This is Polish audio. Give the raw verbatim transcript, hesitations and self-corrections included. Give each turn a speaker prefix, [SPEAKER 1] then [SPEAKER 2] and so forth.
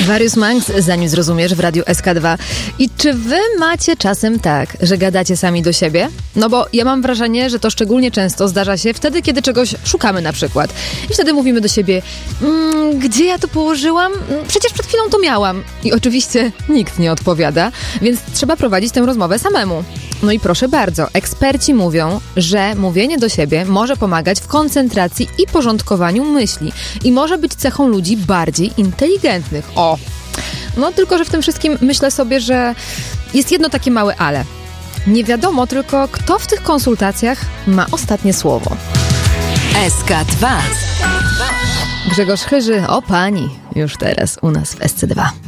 [SPEAKER 1] Various Monks, zanim zrozumiesz, w Radiu S K dwa. I czy wy macie czasem tak, że gadacie sami do siebie? No bo ja mam wrażenie, że to szczególnie często zdarza się wtedy, kiedy czegoś szukamy na przykład. I wtedy mówimy do siebie, mmm, gdzie ja to położyłam? Przecież przed chwilą to miałam. I oczywiście nikt nie odpowiada, więc trzeba prowadzić tę rozmowę samemu. No i proszę bardzo, eksperci mówią, że mówienie do siebie może pomagać w koncentracji i porządkowaniu myśli i może być cechą ludzi bardziej inteligentnych. O! No tylko, że w tym wszystkim myślę sobie, że jest jedno takie małe ale. Nie wiadomo tylko, kto w tych konsultacjach ma ostatnie słowo.
[SPEAKER 2] S K dwa.
[SPEAKER 1] Grzegorz Chyży, o pani, już teraz u nas w S C dwa.